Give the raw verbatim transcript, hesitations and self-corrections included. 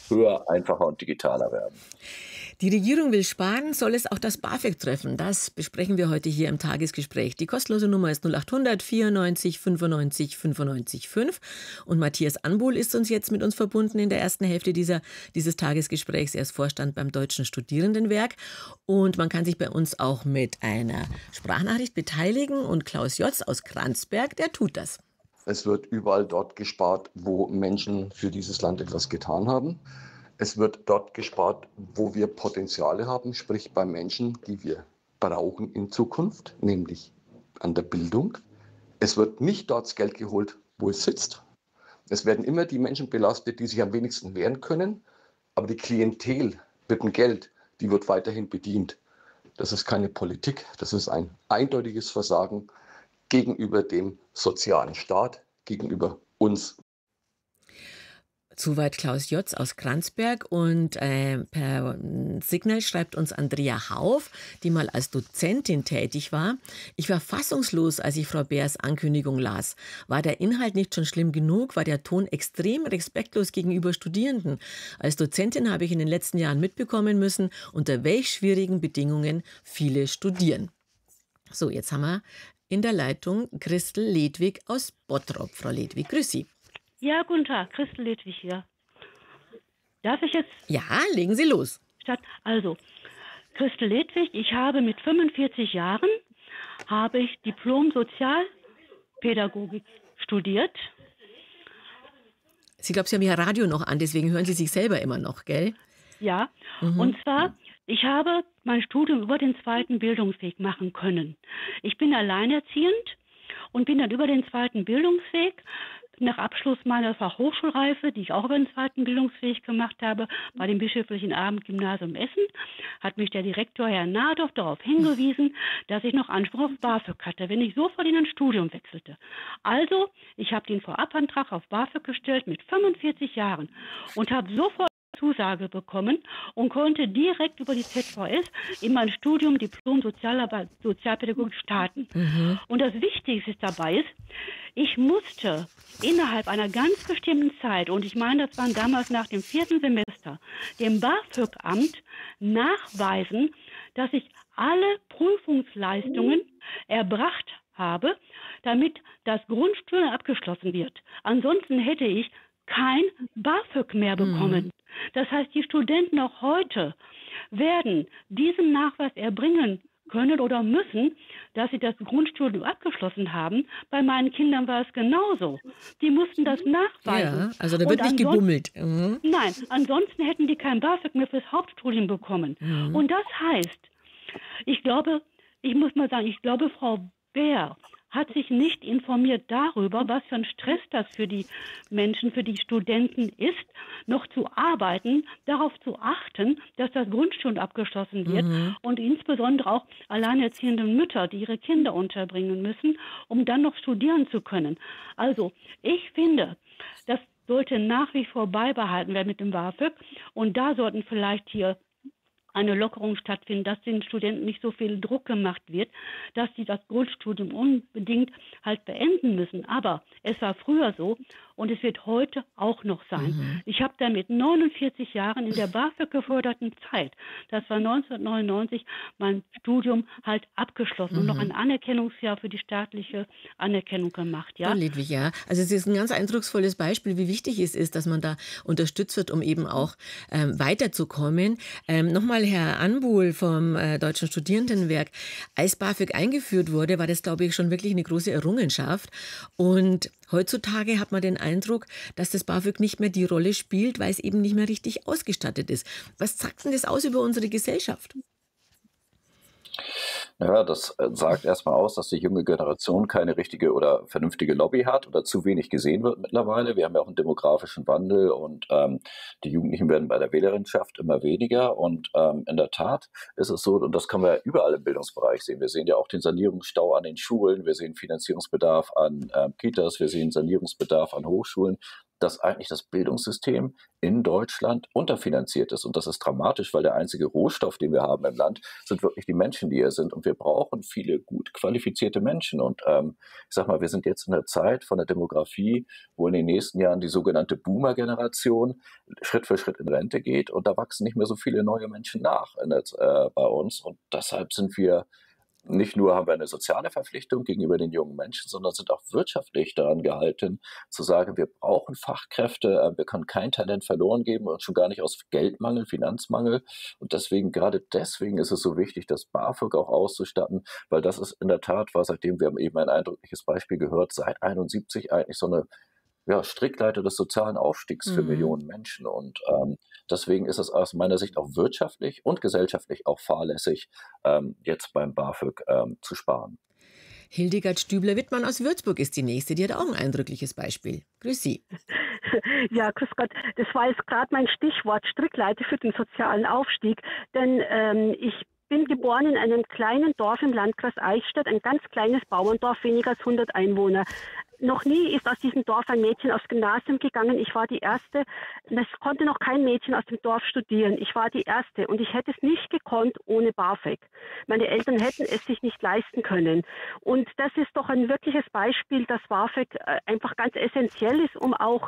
höher, einfacher und digitaler werden. Die Regierung will sparen, soll es auch das BAföG treffen? Das besprechen wir heute hier im Tagesgespräch. Die kostenlose Nummer ist null acht hundert vierundneunzig fünfundneunzig fünfundneunzig fünf. Und Matthias Anbuhl ist uns jetzt mit uns verbunden in der ersten Hälfte dieser, dieses Tagesgesprächs. Er ist Vorstand beim Deutschen Studierendenwerk. Und man kann sich bei uns auch mit einer Sprachnachricht beteiligen. Und Klaus Jotz aus Kranzberg, der tut das. Es wird überall dort gespart, wo Menschen für dieses Land etwas getan haben. Es wird dort gespart, wo wir Potenziale haben, sprich bei Menschen, die wir brauchen in Zukunft, nämlich an der Bildung. Es wird nicht dort das Geld geholt, wo es sitzt. Es werden immer die Menschen belastet, die sich am wenigsten wehren können. Aber die Klientel mit dem Geld, die wird weiterhin bedient. Das ist keine Politik, das ist ein eindeutiges Versagen gegenüber dem sozialen Staat, gegenüber uns. Soweit Klaus Jotz aus Kranzberg und äh, per Signal schreibt uns Andrea Hauf, die mal als Dozentin tätig war. Ich war fassungslos, als ich Frau Beers Ankündigung las. War der Inhalt nicht schon schlimm genug? War der Ton extrem respektlos gegenüber Studierenden? Als Dozentin habe ich in den letzten Jahren mitbekommen müssen, unter welch schwierigen Bedingungen viele studieren. So, jetzt haben wir in der Leitung Christel Ledwig aus Bottrop. Frau Ledwig, grüß Sie. Ja, guten Tag, Christel Ledwig hier. Darf ich jetzt... Ja, legen Sie los. Statt, also, Christel Ledwig, ich habe mit fünfundvierzig Jahren, habe ich Diplom-Sozialpädagogik studiert. Sie glauben, Sie haben Ihr Radio noch an, deswegen hören Sie sich selber immer noch, gell? Ja, Mhm. und zwar, ich habe mein Studium über den zweiten Bildungsweg machen können. Ich bin alleinerziehend und bin dann über den zweiten Bildungsweg nach Abschluss meiner Fachhochschulreife, die ich auch über den zweiten Bildungsweg gemacht habe, bei dem Bischöflichen Abendgymnasium Essen, hat mich der Direktor Herr Nadorf darauf hingewiesen, dass ich noch Anspruch auf BAföG hatte, wenn ich sofort in ein Studium wechselte. Also, ich habe den Vorabantrag auf BAföG gestellt mit fünfundvierzig Jahren und habe sofort Zusage bekommen und konnte direkt über die Z V S in mein Studium Diplom Sozialarbeit, Sozialpädagogik starten. Mhm. Und das Wichtigste dabei ist, ich musste innerhalb einer ganz bestimmten Zeit, und ich meine, das waren damals nach dem vierten Semester, dem BAföG-Amt nachweisen, dass ich alle Prüfungsleistungen erbracht habe, damit das Grundstudium abgeschlossen wird. Ansonsten hätte ich kein BAföG mehr bekommen. Mhm. Das heißt, die Studenten auch heute werden diesen Nachweis erbringen können oder müssen, dass sie das Grundstudium abgeschlossen haben. Bei meinen Kindern war es genauso. Die mussten das nachweisen. Ja, also da wird nicht gebummelt. Mhm. Nein, ansonsten hätten die kein BAföG mehr fürs Hauptstudium bekommen. Mhm. Und das heißt, ich glaube, ich muss mal sagen, ich glaube, Frau Beer hat sich nicht informiert darüber, was für ein Stress das für die Menschen, für die Studenten ist, noch zu arbeiten, darauf zu achten, dass das Grundstudium abgeschlossen wird, mhm. und insbesondere auch alleinerziehende Mütter, die ihre Kinder unterbringen müssen, um dann noch studieren zu können. Also ich finde, das sollte nach wie vor beibehalten werden mit dem BAföG, und da sollten vielleicht hier eine Lockerung stattfinden, dass den Studenten nicht so viel Druck gemacht wird, dass sie das Grundstudium unbedingt halt beenden müssen. Aber es war früher so und es wird heute auch noch sein. Mhm. Ich habe da mit neunundvierzig Jahren in der BAföG geförderten Zeit, das war neunzehnhundertneunundneunzig, mein Studium halt abgeschlossen, mhm. und noch ein Anerkennungsjahr für die staatliche Anerkennung gemacht. Ja? Frau Ledwig, ja. Also es ist ein ganz eindrucksvolles Beispiel, wie wichtig es ist, dass man da unterstützt wird, um eben auch ähm, weiterzukommen. Ähm, Nochmal Herr Anbuhl vom äh, Deutschen Studierendenwerk. Als BAföG eingeführt wurde, war das, glaube ich, schon wirklich eine große Errungenschaft. Und heutzutage hat man den Eindruck, dass das BAföG nicht mehr die Rolle spielt, weil es eben nicht mehr richtig ausgestattet ist. Was sagt denn das aus über unsere Gesellschaft? Ja, das sagt erstmal aus, dass die junge Generation keine richtige oder vernünftige Lobby hat oder zu wenig gesehen wird mittlerweile. Wir haben ja auch einen demografischen Wandel und ähm, die Jugendlichen werden bei der Wählerinschaft immer weniger. Und ähm, in der Tat ist es so, und das können wir ja überall im Bildungsbereich sehen. Wir sehen ja auch den Sanierungsstau an den Schulen, wir sehen Finanzierungsbedarf an ähm, Kitas, wir sehen Sanierungsbedarf an Hochschulen. dass eigentlich das Bildungssystem in Deutschland unterfinanziert ist. Und das ist dramatisch, weil der einzige Rohstoff, den wir haben im Land, sind wirklich die Menschen, die hier sind. Und wir brauchen viele gut qualifizierte Menschen. Und ähm, ich sag mal, wir sind jetzt in der Zeit von der Demografie, wo in den nächsten Jahren die sogenannte Boomer-Generation Schritt für Schritt in Rente geht. Und da wachsen nicht mehr so viele neue Menschen nach in der, äh, bei uns. Und deshalb sind wir nicht nur haben wir eine soziale Verpflichtung gegenüber den jungen Menschen, sondern sind auch wirtschaftlich daran gehalten, zu sagen, wir brauchen Fachkräfte, wir können kein Talent verloren geben und schon gar nicht aus Geldmangel, Finanzmangel. Und deswegen, gerade deswegen ist es so wichtig, das BAföG auch auszustatten, weil das ist in der Tat, war seitdem, wir haben eben ein eindrückliches Beispiel gehört, seit einundsiebzig eigentlich so eine ja, Strickleiter des sozialen Aufstiegs für Mhm. Millionen Menschen. Und ähm, deswegen ist es aus meiner Sicht auch wirtschaftlich und gesellschaftlich auch fahrlässig, ähm, jetzt beim BAföG ähm, zu sparen. Hildegard Stübler-Wittmann aus Würzburg ist die Nächste. Die hat auch ein eindrückliches Beispiel. Grüß Sie. Ja, grüß Gott. Das war jetzt gerade mein Stichwort, Strickleiter für den sozialen Aufstieg. Denn ähm, ich bin geboren in einem kleinen Dorf im Landkreis Eichstätt, ein ganz kleines Bauerndorf, weniger als hundert Einwohner. Noch nie ist aus diesem Dorf ein Mädchen aufs Gymnasium gegangen. Ich war die Erste. Es konnte noch kein Mädchen aus dem Dorf studieren. Ich war die Erste und ich hätte es nicht gekonnt ohne BAföG. Meine Eltern hätten es sich nicht leisten können. Und das ist doch ein wirkliches Beispiel, dass BAföG einfach ganz essentiell ist, um auch